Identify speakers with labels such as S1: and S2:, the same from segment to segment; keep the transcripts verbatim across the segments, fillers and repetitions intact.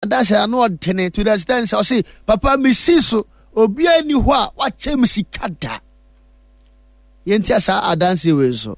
S1: that's not tenant to the stand. So say, Papa, me see so, Obia ni wa, what chemsi kata. Yentia sa adansi wezo.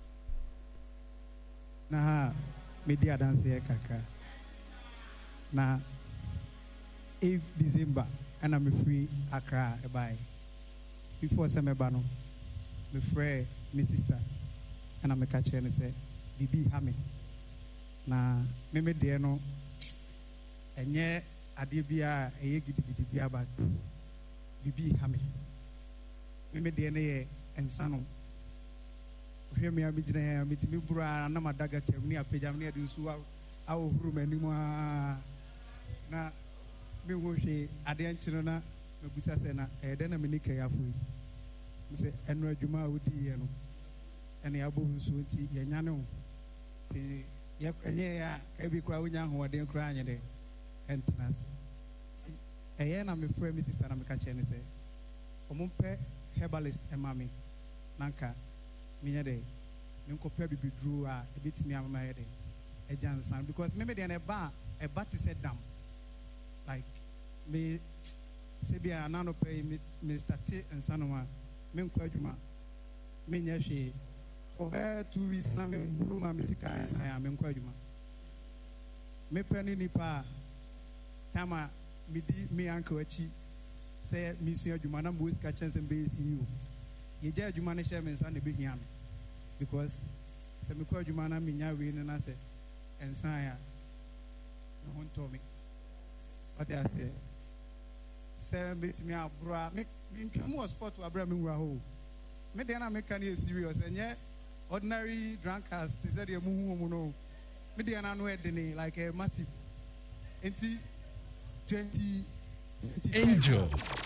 S2: Na media dance kakra. Na eighth December, and I'm free Accra by before Semebano, my friend, my sister, and I'm a catcher and say, Bibi Hammy. Na meme deɛ no ɛnyɛ adeɛ bi a ɛyɛ gidigidi bi but bibi ha me meme deɛ no yɛ ɛnsa no hwɛ me a megyina a metumi boro a na madaga tam ne apagya me ne ɛde nsu awohoro m'anim a na mehu hwee adeɛ nkyene na mabusa sɛ na ɛyɛ dɛn na mene kɛyafo yi me sɛ ɛno adwuma a wodiiɛ no ɛne abɔ nsuo nti yɛnya ne ho nti yɛkɔnyɛ ya kabi kwa wonya hoɔden kora anyɛ dɛ ɛntenase ɛyɛ na mefrɛ me sister na meka kyerɛ ne sɛ ɔmompɛ herbalist ɛma me nanka menyɛ dɛ menkɔpɛ bibiduro a ɛbɛtumi amama yɛ dɛ ɛgya nsan because meme deɛ no ɛba a ɛba te sɛ dam like me sɛ bi a nanopɛ yi me starte nsa no a menkɔ adwuma menyɛ hwee for two weeks na me buru me sika ya me nkɔ adwuma me pɛni nipa tama me di me anka wachi sɛ me sua adwuma na mo sika chance be C E O ye gya adwuma ne hyɛ me nsa na be hia me because sɛ me kɔ adwuma na me nya we ne na sɛ ensa ya no ho ntɔ me what I say sɛ me ti me abura me me ntwa sport wa abura me nwura ho me de na me kan ye serious enye ordinary drunkards, they said, you're moving, no. Maybe I know it, like a massive. Eighty, twenty,
S3: Angel.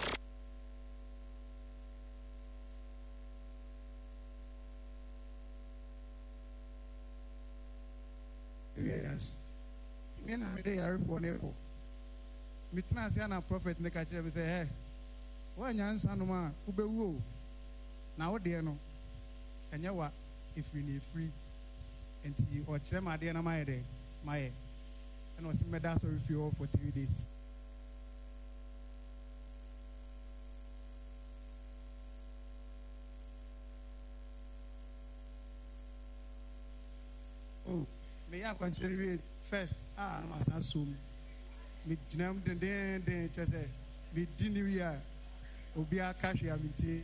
S2: Yes. Me and I, they are for Nepo. Mitnas and a prophet, make a chair, say, hey, one young son of mine, who be woo. Now, what do you know? And you what? If we need free, and see or Chema Diana my day, my and was made us refuel for three days. Oh, may I contribute first? Ah, I must assume. Me jam den den den just say me didn't we are Obia Kashi Amiti.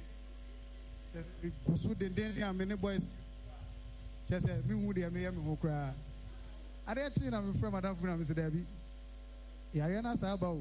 S2: Me kusu den den ya many boys. Just say me who they me me who cry. I don't think I'm from Madam Kuna, Mister Debbie. Yariana Saba.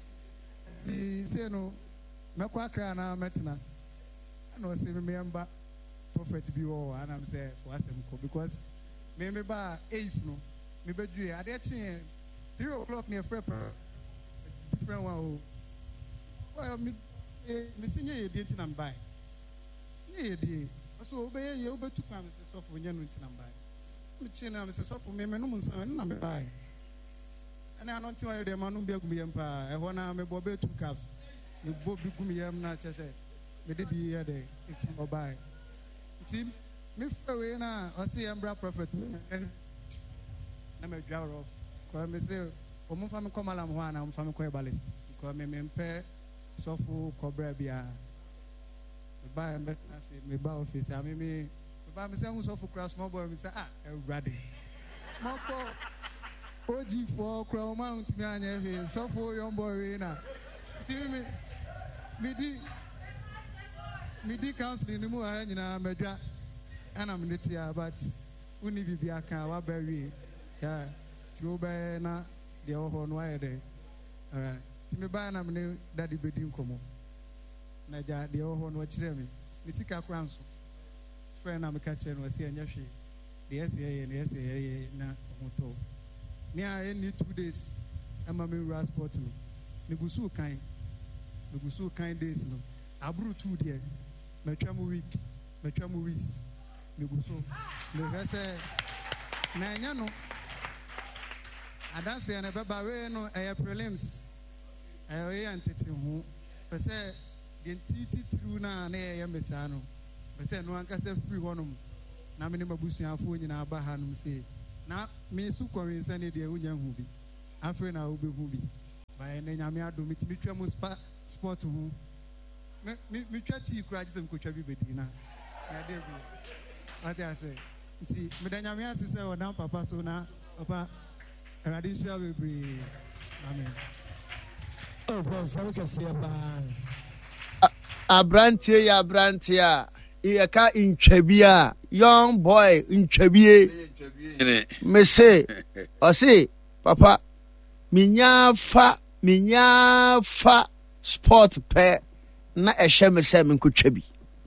S2: See, say no, Makwa cry na metina. I know, say, remember, prophet be all, and I'm saying for us because maybe by eight, no, maybe three. I don't think three o'clock near Frepper. Different one. Well, me, me sing ye didn't and buy. Ye did. So obey you over two pounds of when you're not number. Mchina, Mister Soft, me, no one's number by. And I don't tell you the man who be a good empire. I want to make Bobby two cups. You both be good, I'm not just say, may be here day if you buy. See, me for now, I see I'm brother prophet. And I'm a driver off. Because I say, I'm from Komalam one, I'm from Koyabalist. Because I'm a pair, Sofu, Cobra Bia. Buy and bet me buy office. I mean, me buy myself who's off for cross small boy. Me say, ah, ready. Marco, O G for Crown Mount, me and everything. So for young boy, now. Tell me, me di, me di counseling. No more, you know, me dra, and I'm not here, but we need to be a car. What berry? Yeah, to buy na the old wire there. All right. To me buy and I'm new daddy bedroom come. Naja the old one watch them. Misika Kranso. Friend, I'm a catcher and was here and Yashi. The S A and the S A na moto. Near any two days, I'm a mirror sport me. Negusu kind. Negusu kind days no. Abru two dear. Metramu week. Metramu weeks. Negusu. Negusu. Nanyano. I don't say an ababa no air prelims. I am taking who. Say. Titi through na na ya mesano be say no anka say free honum na me ne mabusuafo nyina aba hanum say na me su kɔnwensa ne de wonya hu bi afre na wo be hu bi I ne nyame ado me timi twa mo sport ho me me twa ti kura je sem ko twa bi bedi na ya dey go what I say nti me da nyame ase se o dan papa so na papa radisha bebre amen.
S3: Oh boy, so we see ba
S1: abrantie ya abrantia e ka ntwabia young boy ntwabie me say o say papa minya fa minya fa sport pe na ehye me say me nkotwabi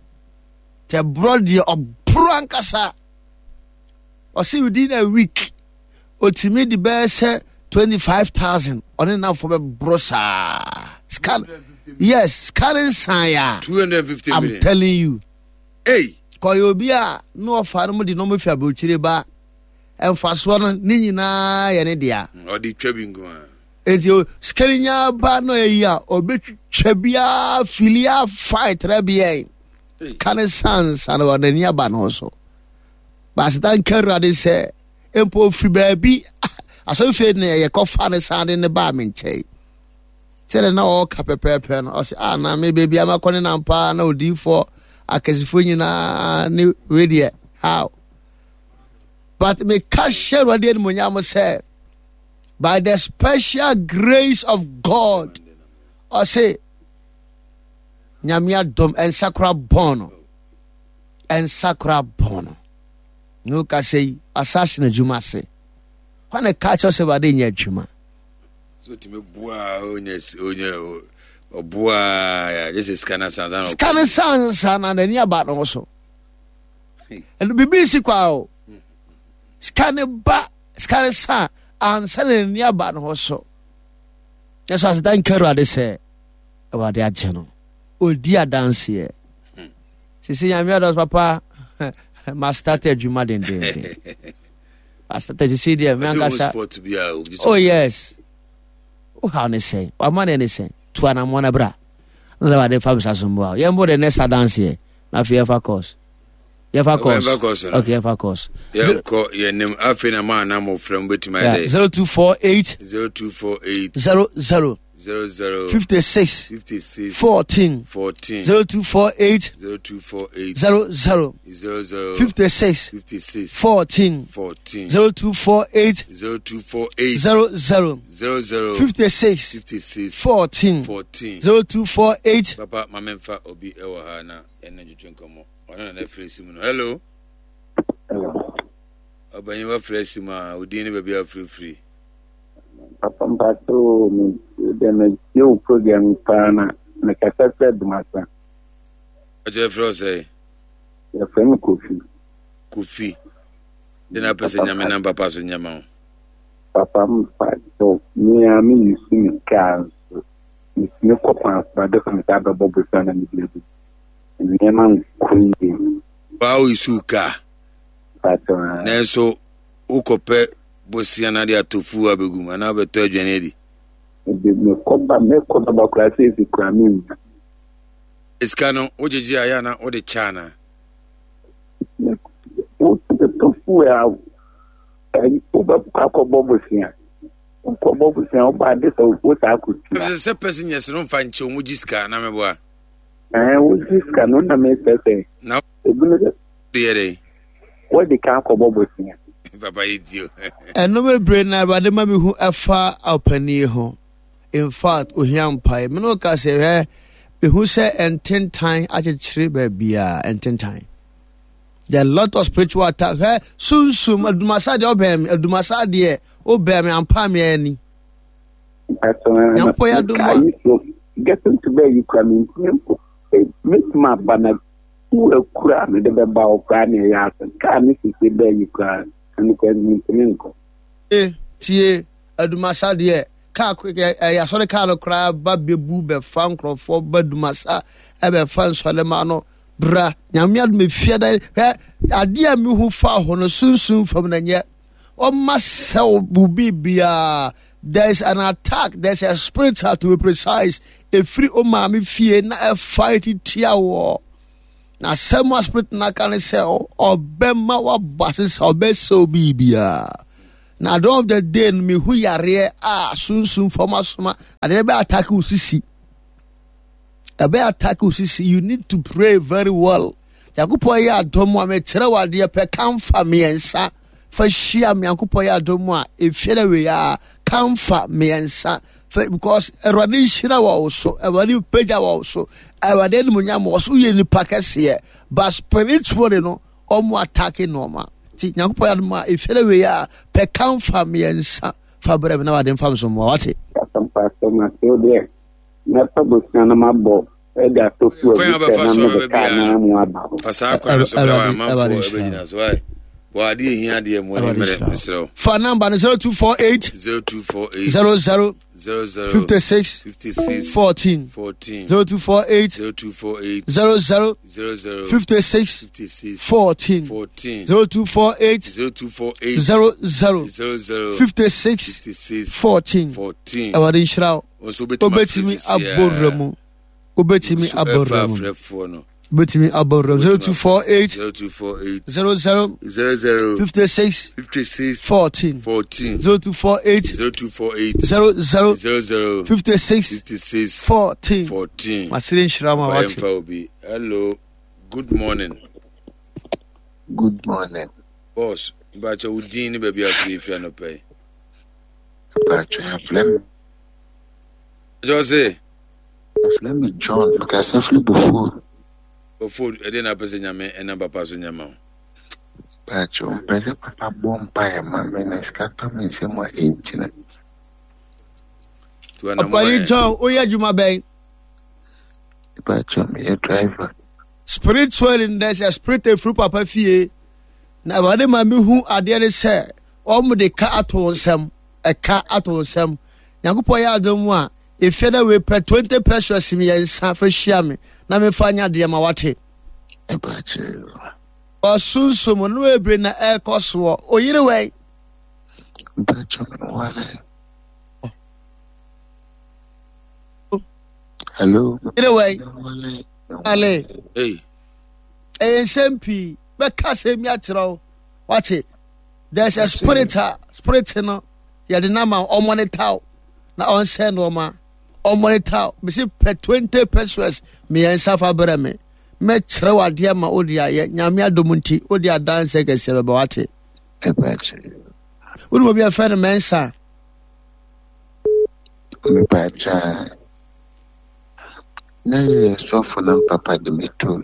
S1: te brody obro ankasa o say within a week otimi di be say twenty-five thousand on na for be brosa scan yes scanning sign
S4: two hundred fifty million
S1: I'm telling you
S4: hey
S1: koyobia no ofare mo di no mafia be ochire ba emfaso no ni nyina ye ne dia
S4: o di twabi nko
S1: enti skelinya ba no yi a obetwabia filia fight rabia kan sans ana wanani aba no so basdan kerade se empo fi baabi aso fe ne ye kofa ne sande ne ba me nchei tere na o ka pepepe no o se ah na me baby amakone na mpa na odi for akasifo nyina ne we how but me cash share what the munyam say by the special grace of God I say nyamia dom en sakra bono en sakra bono no ka say assassin juma say when a catch us about the nyajuma
S4: so ti me bua onye onye obua just scanner sound
S1: scanner sound sound and any about no so and B B C kwa o scanner ba scanner sound and selling any about no so just as dan kero ade say about the ageno o dia dance here si si nyame ados papa master adwuma den den master to see there me angasa oh yes oh how ne say o man ne say to an amona bra no wa de fabisa sombo ye mbo the next dance here na fe fa course ye fa course okay ye fa course
S4: ye ko ye nim afi na ma na mo from betima dey
S1: zero two four eight
S4: zero two four eight
S1: zero zero
S4: zero zero
S1: fifty-six
S4: fifty-six
S1: fourteen
S4: fourteen
S1: zero two four eight
S4: zero two four eight
S1: zero zero
S4: zero zero
S1: fifty-six
S4: fifty-six
S1: fourteen
S4: fourteen
S1: zero two four eight
S4: zero two four eight
S1: zero zero
S4: zero zero
S1: fifty-six
S4: fifty-six
S1: fourteen
S4: fourteen
S1: zero two four eight
S4: papa mamemfa obi ewo ha na ene jutwenkomo ona na fresi mu no hello
S5: hello
S4: obanyi wa fresi ma odi ni baby free free
S5: papa mpato mi de yo program pana na kasasa dumasa
S4: aje fro say
S5: ya fami kofi
S4: kofi dina pese nyame na papa so nyama
S5: papa mpato mi ami yusi mi kan mi ko pa pa de ko ta ba bobo sana mi bibi ni man kuyi
S4: bawo isuka
S5: pato
S4: na so ukope bosia na dia tofu abegum na beto adwane di
S5: me ko ba me ko ba klase fi krami
S4: iskano ojeji aya na ode chana
S5: o tofu ya ai o ba ko bobosia ko bobosia o ba de so o ta ku
S4: se se person yes no fa nche omuji ska na mebo a
S5: eh o jiska no na me pese
S4: na
S5: ebunu de
S4: de
S5: what the can ko bobosia
S4: papa idio
S1: eno me brain na ba de ma me hu afa opani ho in fact ohiam pai me no ka se he me hu se enten time achire ba bia enten time there are lot of spiritual attack he sunsum adumasa de obem adumasa de obem ampa me ani
S5: Yapo ya duma getting to be you coming make my bana ku ekura me de ba okra na ya ka ni si be you can and can me ko
S1: eh tie adumasa de ka ya so de ka no kra ba bebu be fa nkrofo badumasa e be fa nsole ma no bra nyame ad me fia da ade a me hu fa ho no sunsun fam na nye o masel bubibia. There's an attack, there's a spirit to be precise. A free omami fear na a fight it war. Na sema spirit na can say or bema wa basis or be so bibia. na at the end of the day me hu yare a sunsun forma soma and they be attack usisi ebe attack usisi. You need to pray very well. Yakupo ya adomo me kire wade pe kamfa miensa fa hia me yakupo ya adomo a efiere we ya kamfa miensa because erade hira wa so erade peja wa so erade no munya mo so ye nipa kese but spiritually no omo attack normal ti yakupo ya adomo a efiere we ya pe kamfa miensa fa brebe na wade mfam so mo wate
S5: Pastor Matthew there na pabusa na mabo ega to fu e na mu aba
S4: asa akwa so bra ma fo e begina so ai bo ade ehia de mo e mere misro
S1: fa number zero two four eight
S4: zero two four eight
S1: zero zero
S4: zero zero
S1: fifty-six
S4: fifty-six
S1: fourteen
S4: fourteen
S1: zero two four eight
S4: zero two four eight
S1: zero zero
S4: zero zero
S1: fifty-six
S4: fifty-six
S1: fourteen
S4: fourteen
S1: zero two four eight
S4: zero two four eight
S1: zero zero
S4: zero zero
S1: fifty-six
S4: fifty-six
S1: fourteen
S4: fourteen
S1: awari nshira
S4: oso betimi
S1: obetimi aborremu obetimi aborremu betimi aborremu zero two four eight
S4: zero two four eight
S1: zero zero
S4: zero zero
S1: fifty-six
S4: fifty-six
S1: fourteen
S4: fourteen
S1: zero two four eight
S4: zero two four eight
S1: zero zero
S4: zero zero
S1: fifty-six
S4: fifty-six
S1: fourteen
S4: fourteen
S1: masire nshira ma wati
S4: hello good morning
S6: good morning
S4: boss bacha udin be bia free free no pay
S6: bacha flem
S4: Jose
S6: flem John because I flem before
S4: before e dey na pese nyame e na papa so nyama
S6: bacha pese papa bomba e ma me na skata me se mo eighteen
S4: to na mo
S1: Akwari John oya juma ben
S6: bacha me a driver
S1: spiritual in there say spirit e fru papa fie na wade ma me hu ade ne se o mu de ka ato nsem e ka ato nsem nyankopɔ ya adom a efia da we pre twenty pesos mi yensa fa hia me na me fa nya de ma wate
S6: e bacha
S1: o sunsumo no ebre na e koso o yire we
S6: bacha no wale hello
S1: yire we ale
S4: hey
S1: e sempi be ka se mi akirawo wate there's a spirit spirit no ya de na ma o monitor na on send o ma o monitor me se per twenty pesos me yensa fa bere me me kire wade ma odi aye nyame adomunti odi adanse kese be wate
S6: e bacha
S1: unu mo bia fa na mensa
S6: me bacha na ye sofo na papa de meto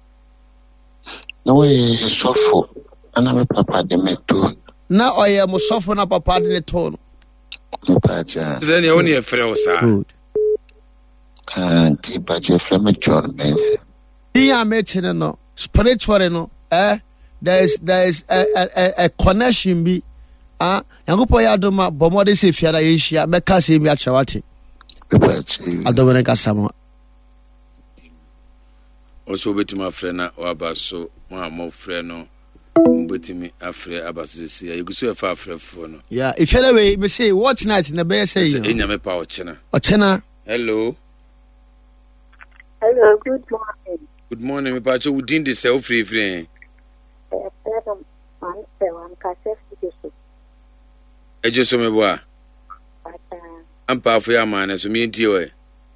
S6: na we sofo ana me papa de meto
S1: na oye mo sofo na papa de to no
S6: me bacha
S4: then you only a friend sa
S1: good
S6: ah di bacha from John mense
S1: dia me chene no spiritually no eh there is there is a a, a, a connection bi ah yankopɔ ya adoma bomode se fiada yehia me ka se mi akyerewate
S6: me bacha
S1: adoma ne kasama
S4: also betimi afre na waba so ma mo frɛ no betimi afre abaso se ya yusu efa afre fo no
S1: yeah if you way me say watch night na be say you
S4: enya me pa o chena
S1: o chena
S4: hello
S7: hello good morning
S4: good morning me pa cho udin de self free free
S7: eh perdon man se wan ka se fiso
S4: e je so me boa
S7: ata
S4: ampa afo ya ma na so me ntie we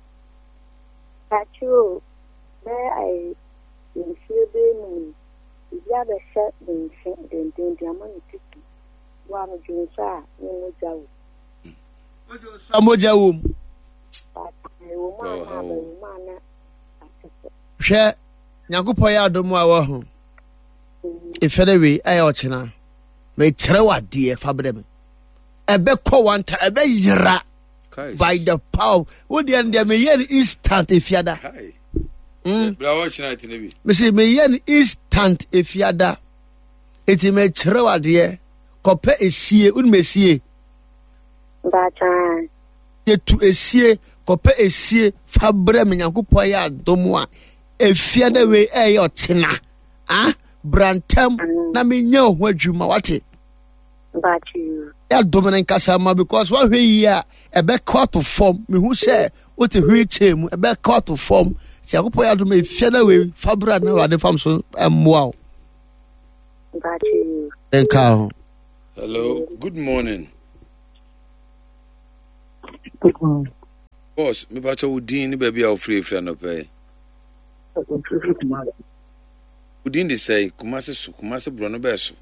S7: achu be ai in fiebe ni ya be sha den den den den amani tiki wa no junsa ni mo jawo
S1: ojo so moja wo
S7: ata e wo ma na be ma na
S1: hwe yankopɔ ya adom a wo ho ifere we ayo chena me kire wade fa bere me ebe ko wanta ebe yira by the power wo de and me yen instant efiada
S4: mm bra watch night na bi
S1: me say me yen instant efiada eti me kire wade kope esie un mesie
S7: ba chan
S1: yetu esie kope esie fa bere me yankopɔ ya adom a efiada we ayo chena ah brantam na me nya ho adwuma wate
S7: ba chi
S1: ya dominic kasama because what we here ebe court of form me who say what we chem ebe court of form ti akopo ya do me fiana we fabra na wade fam so emwa
S7: ba chi
S1: enka ho
S4: Hello, good morning.
S8: Good morning.
S4: Boss, me bacha udin ni baby a free free no pay. Udin dey say Kumasi so Kumasi Bruno Beso.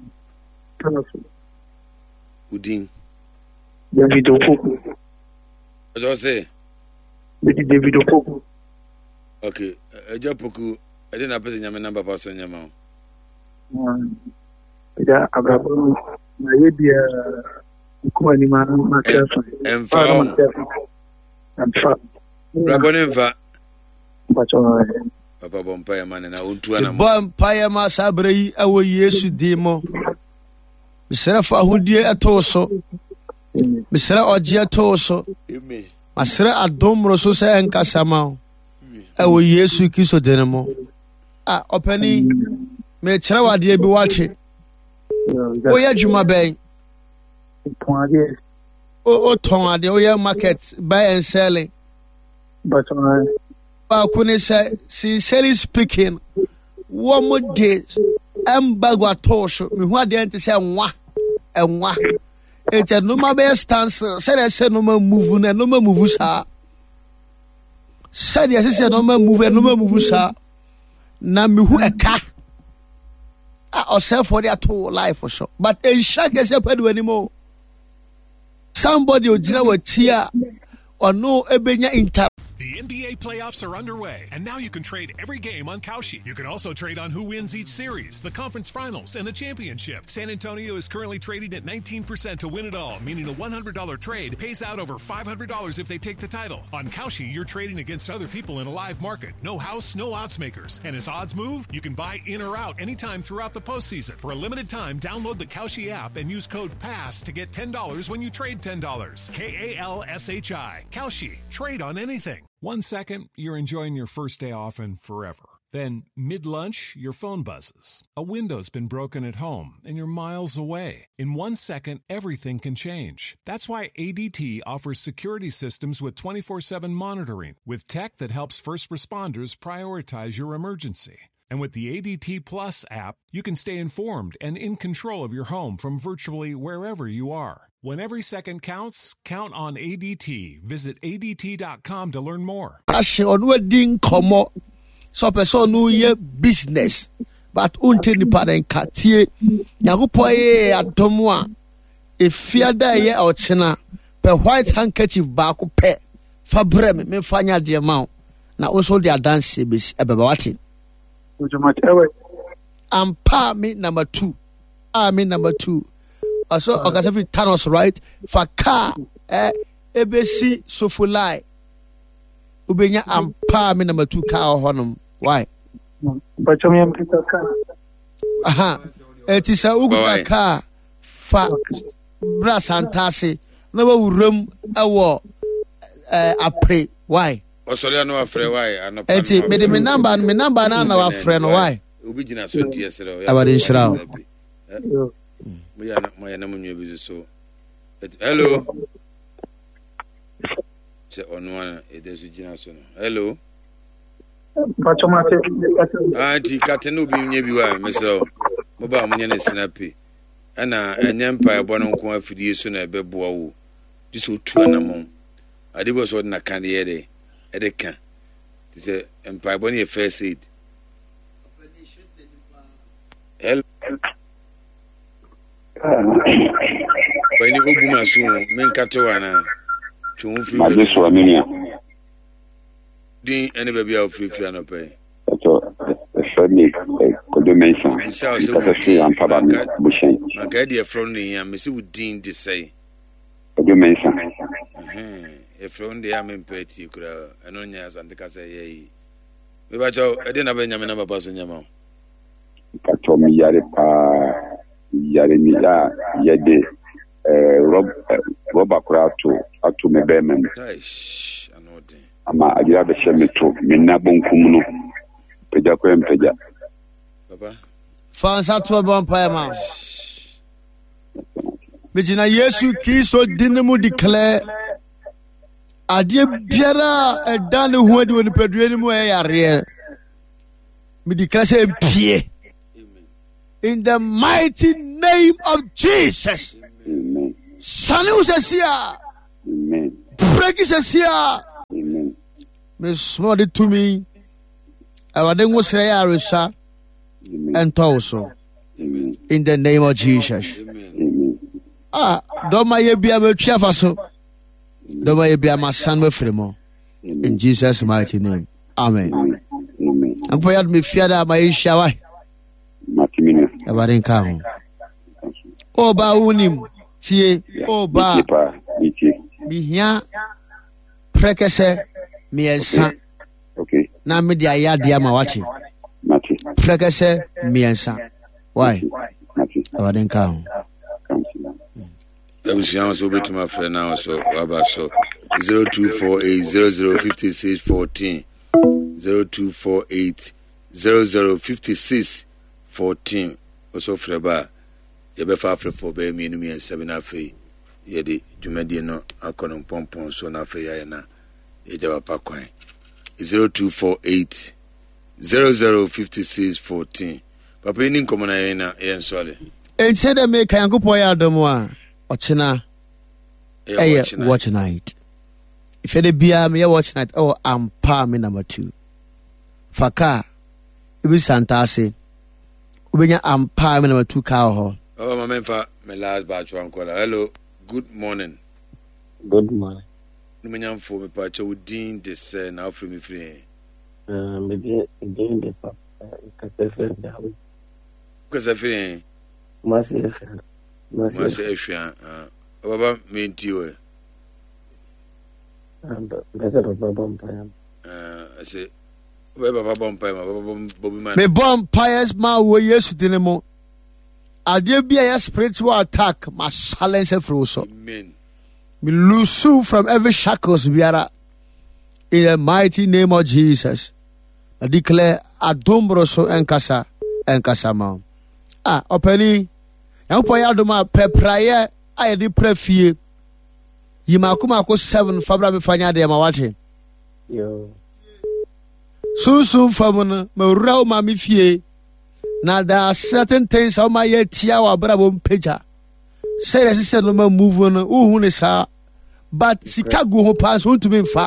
S4: Udin.
S8: David Opoku.
S4: What do say?
S8: David Opoku.
S4: Okay, Ejo Poku, I didn't have nyame number person nyama.
S8: Um, ja abrabo na yebia kuma ni ma ma kafa.
S4: Emfa.
S8: Emfa.
S4: Brabo ne mfa.
S8: Bacho.
S4: Papa Bompire man na untu ana.
S1: Bompire ma sabre yi awo Yesu dimo. Misra fa hodie atoso. Misra oje atoso.
S4: Amen.
S1: Masra adomro so se enkasama. Awo Yesu Kristo denemo. Ah opani me kyerɛ wade bi wache. O ye dwuma bɛn.
S8: Tonade.
S1: O o tonade o ye market buy and selling.
S8: But uh,
S1: ba kune say sincerely speaking, one more day embagwa tosho me hu ade ante say nwa enwa. Ete no ma be stance say they say no ma move na no ma move sa. Say they say no ma move no ma move sa. Na me hu eka. Ah, ourself for their whole life for sure. But in shake say pedu anymore. Somebody ojina wa chia or no ebenya inter.
S9: The N B A playoffs are underway, and now you can trade every game on Kalshi. You can also trade on who wins each series, the conference finals, and the championship. San Antonio is currently trading at nineteen percent to win it all, meaning a one hundred dollars trade pays out over five hundred dollars if they take the title. On Kalshi, you're trading against other people in a live market. No house, no odds makers. And as odds move, you can buy in or out anytime throughout the postseason. For a limited time, download the Kalshi app and use code PASS to get ten dollars when you trade ten dollars. K A L S H I. Kalshi. Trade on anything. One second, you're enjoying your first day off and forever. Then, mid-lunch, your phone buzzes. A window's been broken at home, and you're miles away. In one second, everything can change. That's why A D T offers security systems with twenty-four seven monitoring, with tech that helps first responders prioritize your emergency. And with the A D T Plus app, you can stay informed and in control of your home from virtually wherever you are. When every second counts, count on A D T. Visit A D T dot com to learn more.
S1: Ashe onwe din komo. So person no ye business. But unte ni pa den katie. Nyagopo ye adomo a efiada ye ochena. Pe white handkerchief ba ko pe. Fa bre me me fanya de ma. Na also dia dance be ebeba wati. Ampa me number two. Ah me number two. Also, uh, Okasafi Thanos, right? For car, eh, ebesi sofulai. Ubenya ampa me number two car honum. Why?
S8: But you am Peter car.
S1: Aha. It is a uguta car. Fa brass antasi. No room a war. Eh, a pray. Why?
S4: Oh, sorry, I know a friend. Why?
S1: Eti, me de me number, me number na na wa friend. Why?
S4: Ubijina so tia sero.
S1: Abadi shira.
S4: So, hello. Hello. Auntie, Catano be near you, Mister Mobile Munyan Snappy. And an empire born on Kwa Fidiation at Bebo. This would two and a mom. I did was what I can't hear it. At a can. This is empire bonny a fair seed. Hello. When you go boom soon, men Catuana to free this one. Didn't any baby out free piano pay?
S5: That's all. The family could do mention. It's a free and Pabba Bushin.
S4: My guardian from the young Missy would deem to say.
S5: Could you mention?
S4: If from the army petty, you could have an onions and the Casa. Maybe I didn't have any number person, your mouth.
S5: Katomi Yaripa. Yaremia Yede Rob Robakura to Atu Mebemen. Ama Adia the Shemeto, Minabon Kumuno, Pejaco and Peja.
S1: Papa Fansa to a vampire mouse. Mijina Yesu Kiso Dinamo declare Adia Biara a Dan who had when Pedro area. Me declare Pierre. In the mighty name of Jesus.
S5: Amen.
S1: Sani usesia.
S5: Amen.
S1: Breki sesia.
S5: Amen.
S1: Me small de to me. I was then was ya resha and also.
S5: Amen.
S1: In the name of Jesus.
S5: Amen.
S1: Ah, don't my ye be able to chafaso. Don't my ye be my son with fremo. In Jesus' mighty name. Amen.
S5: Amen.
S1: I'm going to be feared at my shower.
S5: Matimina.
S1: I didn't come. Oh, ba unim. See, oh, ba. Be here. Prekese, me and son.
S5: Okay.
S1: Now, me dia ya dia ma watching.
S5: Mati.
S1: Prekese, me and son. Why?
S5: Mati.
S1: I didn't come.
S4: I was young, so bit to my friend now, so about so zero two four eight zero zero fifty six fourteen zero two four eight zero zero fifty six fourteen. Also, Freba, you be far for be me and seven afe. Ye de Jumadi no akono pompon so na fe ya na ye jaba pa kwan zero two four eight zero zero fifty six fourteen. Papa ni nkomo na ye na ye nsole.
S1: Enti de me kan kopon ya domo a ochina eh watch night. If you bia me watch night oh ampa me number two. Faka ibi santase ubenya ampa me number two ka ho.
S4: Oh my man fa me last batch one call. Hello, good morning.
S10: Good morning.
S4: No me for me pa cho din de se na ofre me free.
S10: Uh me de din de papa ka se fe David.
S4: Ka se free.
S10: Masi fe. Masi
S4: Masi fe ah. Baba me nti o.
S10: And better papa bomb payam.
S4: Uh I say baba bomb payam baba bobi man.
S1: Me bomb pious ma wo Yesu dinemo. Ade bia spiritual attack ma silence every so.
S4: Amen.
S1: Me loose you from every shackles biara. In the mighty name of Jesus. I declare adombro so enkasa enkasa ma. Ah, openi. Ya po ya doma pepraye aye di prefie. Yima kuma ko seven fabra me fanya de ma wate.
S10: Yo.
S1: Soon soon famuna me raw ma mi fie. Now there are certain things how my yet tia wa brabo peja. Say the sister no move on who is her. But Chicago who pass on to me fa.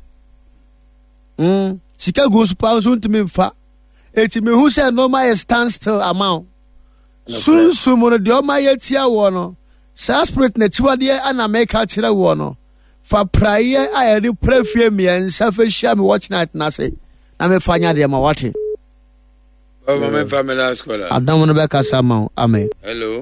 S1: Hmm. Chicago pass on to me fa. Eti me who say no my stand still amount. Soon soon mo de my yet tia wono. Sa spirit na chiwa de ana make a chira wono. For prayer I dey pray for me and selfish share me watch night na say. Na me fanya de ma wate.
S4: Oh, my man, family last caller.
S1: Adam no be kasa ma. Amen.
S4: Hello.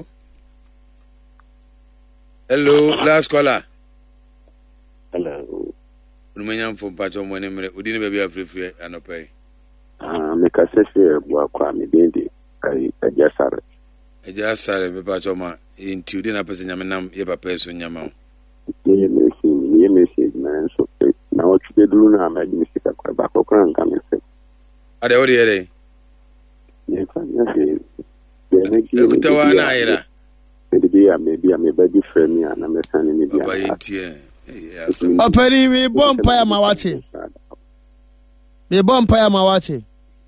S4: Hello, last caller.
S5: Hello.
S4: Unumenya mfo mpacho mwene mre. Udini bebi ya free free anopai.
S5: Ah, me kasese bwa kwa me dende ai ajasare.
S4: Ajasare me pacho ma inti udina pese nyame nam ye papa so nyama.
S5: Ye message, ye message na so na ochude dulu na ma di misika kwa ba ko kan kan se.
S4: Ade odi ere.
S5: Ye kwa na se.
S4: Ekutawa na ayira.
S5: Maybe I maybe I may be friendly and I'm a son in the
S4: Papa inti
S1: Operi me bomb pa ya mawate. Me bomb pa ya mawate.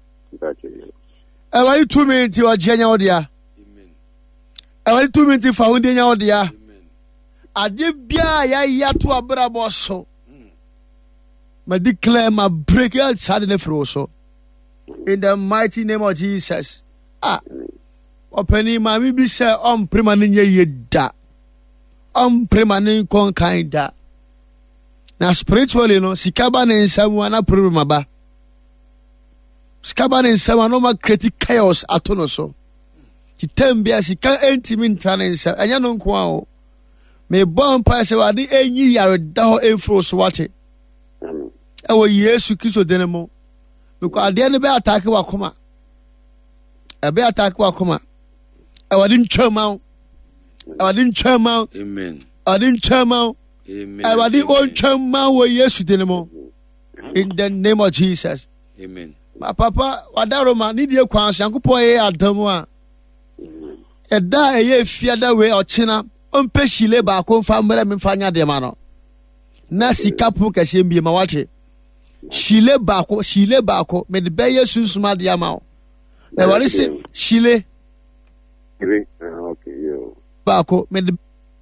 S1: E wali two minutes o jenya odia.
S4: Amen.
S1: E wali two minutes fa hunde nya odia. Amen. Ade bia ya ya to abrabo so. Ma declare ma break out side na fro so. In the mighty name of Jesus. Ah. Openi ma mi bi se on prema ne ye da. On prema ne kon kan da. Na spiritually no sikaba ne nsam na problem aba. Sikaba ne nsam no ma create chaos atono so. Kitembia sika entimi ntane nsam. Anya no nko a o. Me bon pa se wade enyi yare da ho enfro so wate. E wo Yesu Kristo denemo. Because ade ne be attack wa koma. E be attack wa koma. E wade ntwama. E wade ntwama.
S4: Amen.
S1: E wade ntwama.
S4: Amen.
S1: I want the old chama wo Yesu dinemo. In the name of Jesus.
S4: Amen.
S1: My papa, wadaro ma ni die kwan so Yankopon ye adamu a. Eda eye fiada we ochina, ompe shile ba ko mfa mra me mfanya de ma no. Na sika pu kase mbie ma wate. Shile ba ko, shile ba ko, me de be Yesu suma de ama o. Na wari se shile.
S5: Okay, yo.
S1: Ba ko me de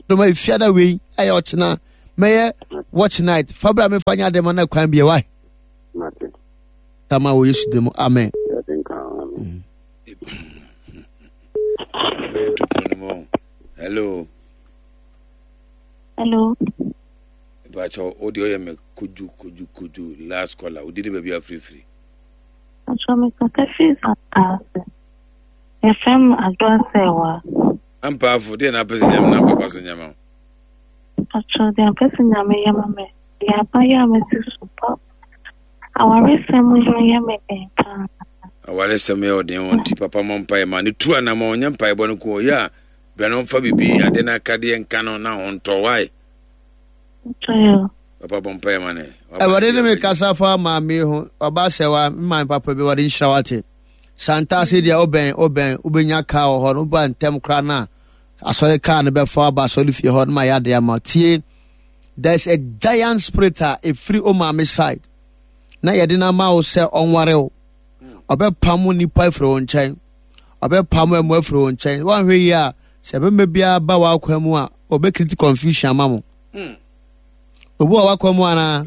S1: Doma ifiada we ayo otena meye watch night fabra me fanya dem na kwan bia why
S5: Mate.
S1: Tama wo Yesu dem amen.
S4: Hello.
S11: Hello.
S4: Bacho audio ye me kuju kuju kuju last caller we did be free free.
S11: Bacho me kakashi ata. E fam advance wa.
S4: I'm powerful dey na person nyam na papa so nyam.
S11: Bacho dey person nyam yam me. Ya pa ya me super. Our sem we yam me pa.
S4: Our sem e odin won ti papa mon pa e ma ni tu ana ma onyam pa e bo no ko ya. Bra no fa bibi ade na kade enka no na on to why.
S11: Toyo.
S4: Papa bon pa e ma ne.
S1: E wore ne me kasa fa ma me ho oba sewa man papa bi wore nshrawate. Santa se dia oben oben ubenya ka ho no ba ntem kra na asole ka ne be fa ba asole fi ho ma ya de ma tie. There's a giant spirit a free o ma me side. Na yede na ma o se onware o. Obe pamu nipa fro on chen. Obe pamu emu afro on chen. Wan hwe yi a sebe mebia ba wa kwa mu a obe create confusion mamo. Mm. Obu wa kwa mu ana.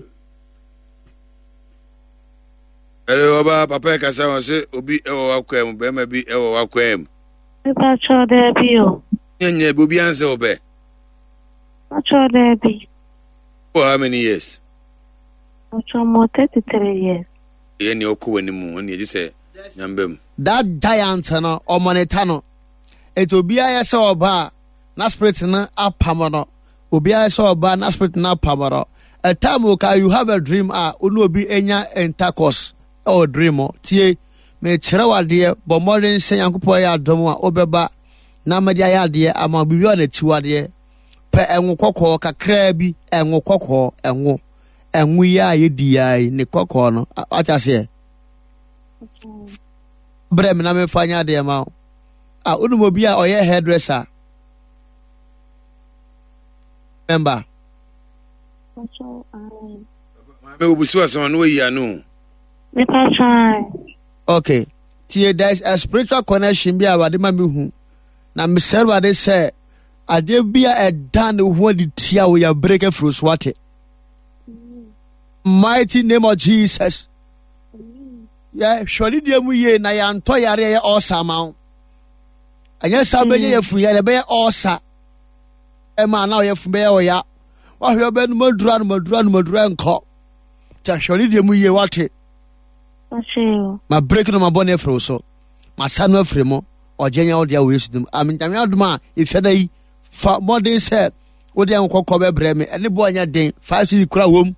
S4: Hello oba papa ka sa won se obi e wa kwa mu be ma bi e wa kwa mu.
S11: E ba cho de bi o.
S4: Nyenye obi anse obe.
S11: Ba cho de bi.
S4: For how many years?
S11: Ba cho mo thirty-three years.
S4: Ye ni okwo ni mu oni e say nyambem.
S1: That giant no o moneta no. Et obia ya se oba na spirit na apamono obia ya se oba na spirit na apamono a time ka you have a dream ah onu obi enya intercourse or dream tie me kire wade bo modern sen yankopɔ ya dom a obeba na media ya de ama bibi o na tiwade pe enwo kokɔ kakra bi enwo kokɔ enwo enwo ya ye di ai ne kokɔ no atase bre me na me fanya de ma ah unumobi a oye hairdresser member
S11: Bacho ai.
S4: Me obusu asama no yi anu.
S11: Me pa try.
S1: Okay. Tie there is a spiritual connection bi a wade ma me hu. Na me serve wade say ade bia e dan ho di tia wo ya break through swate. Mighty name of Jesus. Yeah, surely dia mu ye na ya nto yare ye osama. Anya sabenye ye fu ye be osa. E ma na ye fu be ye ya. Wa hwe be no madura no madura no madura nko. Ta surely dia mu ye wate.
S11: Bacho.
S1: Ma break no ma bone fro so. Ma sanu afre mo. Ojenya wo dia wo yesudum. Ami ntame aduma ifeda yi fa modern say wo dia nkokɔ be bre me. Ene bo anya den five city kura wom.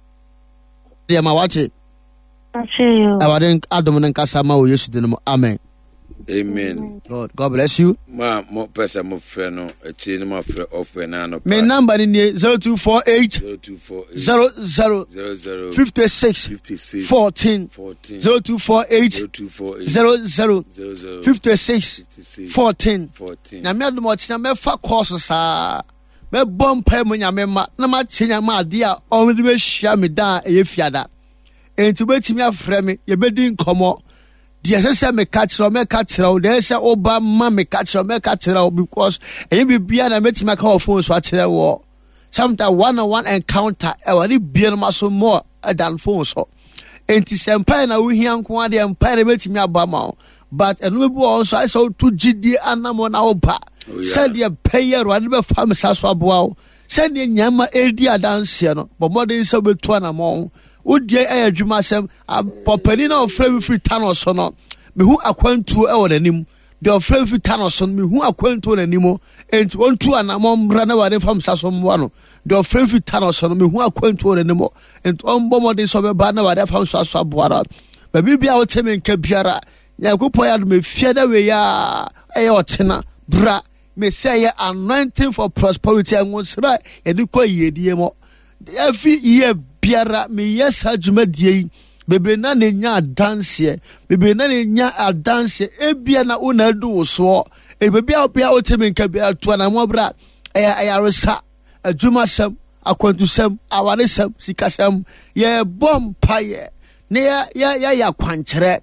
S1: Dia ma wate.
S11: Bacho.
S1: Awade adom ne nkasa ma wo yesudum. Amen.
S4: Amen.
S1: Lord, God bless you.
S4: Ma mo pesa mo frɛ no echi no ma frɛ offer na no.
S1: Me number ni zero two four eight
S4: zero two four eight
S1: zero zero
S4: zero zero
S1: fifty-six
S4: fifty-six
S1: fourteen
S4: fourteen
S1: zero two four eight
S4: zero two four eight
S1: zero zero
S4: zero zero
S1: fifty-six fourteen.
S4: fourteen.
S1: Na me adom ochina me fa course sa. Me bom pa mu nya me ma na ma chenya ma ade a o me be hia me dan e fiada. Enti betimi afrɛ me ye bedi nkomo. The essential me catch or me catch or there's a Obama me catch or me catch or because and you be and I met my call phone so I tell you what. Sometimes one on one encounter I will be muscle more than phone so. And it's empire now we hear the empire met me Obama. But and we also I saw two G D and I'm on our pa. Send your payer or never farm saswa. Send your yama eighty a dance here, but more than so with one among. Would ye air jumasem a popenina of frame free tanoson me who acquaintu e on anim the frame free tanoson me who acquaintu animo and one two and among run away from sasom one the frame free tanoson me who acquaintu animo and on bomodis of a banner where from sasabwara but maybe I will tell me kebiara yakupoyad me fear the way ya ayotina bra me say anointing for prosperity and once right and you call ye diemo every year biara me yes adwumadie bebre na ne nya adanse bebre na ne nya adanse ebia na una do so e bebia opia otemi nka bia to na mobra e ayaresa adwumasem akwantusem awaresem sikasem ye bom paye ne ya ya ya ya kwankyere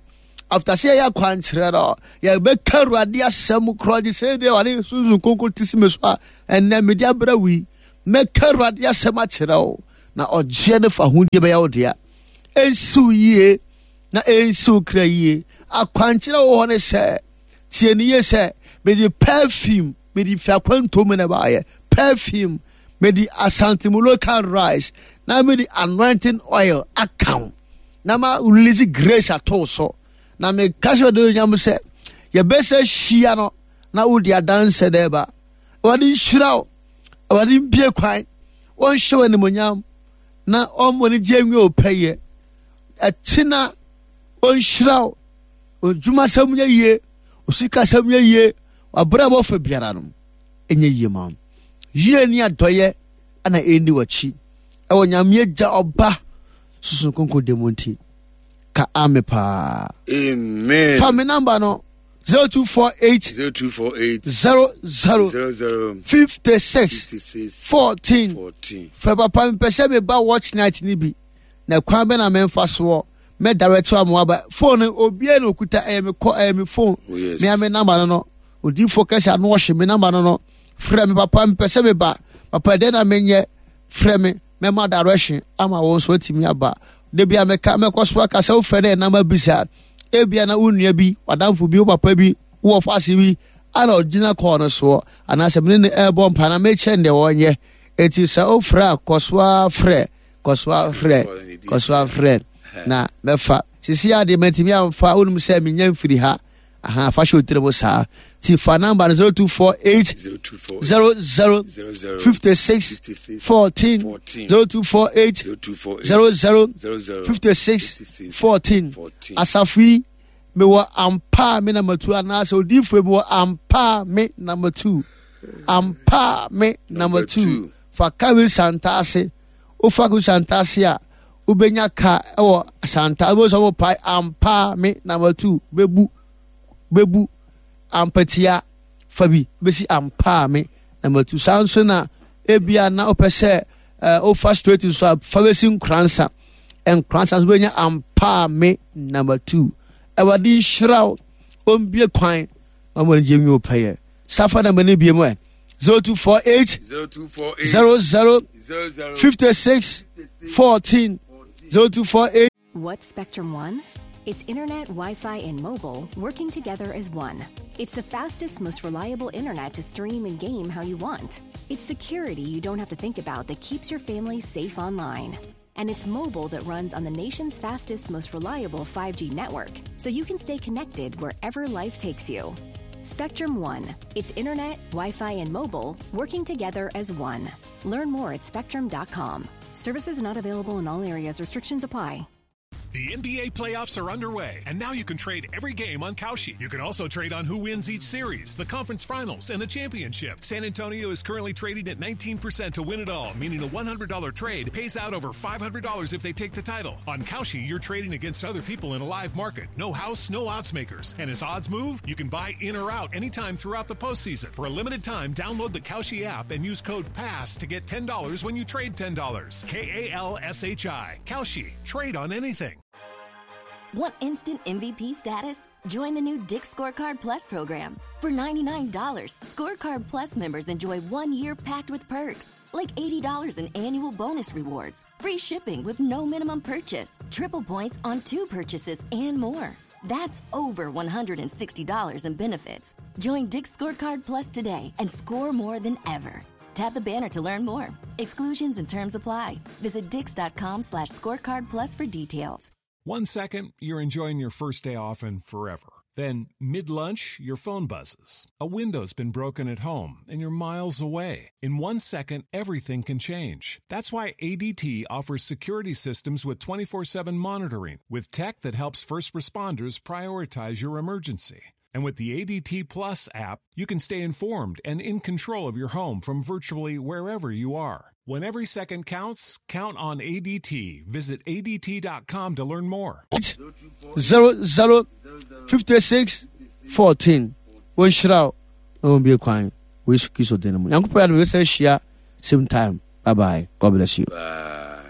S1: after say ya kwankyerɛ no yɛbɛka Awurade asɛm korɔ gye sɛ deɛ ɔne susu konko te si me so a ɛnnɛ mede abrɛ wi mɛka Awurade asɛm akyerɛ wo na ɔgyeɛ ne fa hodie bɛyɛ wo dea ɛnsiw yie na ɛnsiw kra yie akwankyerɛ wo hɔ ne sɛ tie ne yie sɛ mede perfume mede fiakwantom ne baayɛ perfume mede asantimu local rice na mede anointing oil account na ma release grace ato so na me kasho de nyam sɛ yɛbɛsɛ hyia no na wodi adanse de ba wadi nhyiraw wadi bie kwan won hyew ne monyam na ɔmo ne gyenwe opɛye ɛtina on hyiraw ojuma sam nya yie osika sam nya yie wabra bo fa biara no enye yie ma yie ni adoye ana endi wachi ɛwɔ nyame gya ɔba susun konko demonti ka amepa
S4: amen
S1: family number no zero two four eight
S4: zero two four eight
S1: zero zero
S4: zero zero
S1: fifty-six fourteen fa papa mpese me ba watch night ni bi na kwan be na me mfa so me direct am aba phone obi e na okuta e me call e me phone me am number no no odi focus anu wo hwe me number no no frɛ me papa mpese me ba papa de na menye frɛ me me ma direction ama won so timi aba de bia me ka me koso aka se wo frɛ na ma bisa e bia na unua bi wadamfo bi wo papa bi wo fase bi ana original call no so ana se me ne e bomb na me chen de wonye eti se o frɛ koso frɛ koso frɛ koso frɛ na mefa sisi ade matimi amfa onum se me nyam firi ha aha fa show tire mo sa ti fa number zero two four eight zero zero fifty-six fourteen zero two four eight zero zero fifty-six fourteen asafi me wa ampa me number two ana so difo me wa ampa me number two ampa me number two fa kawi santase o fa ku santase a ubenya ka ewo santa abo so mo pai ampa me number two bebu bebu ampatia fabi besi ampa me number two sanso na ebia na opese uh, o frustrate so fa besi nkransa en kransa so benya ampa me number two ewadi shraw ombie kwan amon jemi opaye safa na mane bie mo zero two four eight zero zero fifty-six fourteen zero two four eight.
S12: What's Spectrum One? It's internet, Wi-Fi, and mobile working together as one. It's the fastest, most reliable internet to stream and game how you want. It's security you don't have to think about that keeps your family safe online. And it's mobile that runs on the nation's fastest, most reliable five G network, so you can stay connected wherever life takes you. Spectrum One. It's internet, Wi-Fi, and mobile working together as one. Learn more at spectrum dot com. Services not available in all areas. Restrictions apply.
S9: The N B A playoffs are underway, and now you can trade every game on Kalshi. You can also trade on who wins each series, the conference finals, and the championship. San Antonio is currently trading at nineteen percent to win it all, meaning a one hundred dollars trade pays out over five hundred dollars if they take the title. On Kalshi, you're trading against other people in a live market. No house, no odds makers. And as odds move, you can buy in or out anytime throughout the postseason. For a limited time, download the Kalshi app and use code PASS to get ten dollars when you trade ten dollars. K A L S H I. Kalshi. Trade on anything.
S13: Want instant M V P status? Join the new Dick's Scorecard Plus program. For ninety-nine dollars, Scorecard Plus members enjoy one year packed with perks, like eighty dollars in annual bonus rewards, free shipping with no minimum purchase, triple points on two purchases, and more. That's over one hundred sixty dollars in benefits. Join Dick's Scorecard Plus today and score more than ever. Tap the banner to learn more. Exclusions and terms apply. Visit dix.com slash scorecard plus for details.
S9: One second, you're enjoying your first day off and forever. Then, mid-lunch, your phone buzzes. A window's been broken at home, and you're miles away. In one second, everything can change. That's why A D T offers security systems with twenty-four seven monitoring, with tech that helps first responders prioritize your emergency. And with the A D T Plus app, you can stay informed and in control of your home from virtually wherever you are. When every second counts, count on A D T. Visit A D T dot com to learn more.
S1: Zero zero fifty-six fourteen. One shroud. Won't be a crime. We kiss of dinner. Young people, we say share same time. Bye bye. God bless you. Bye.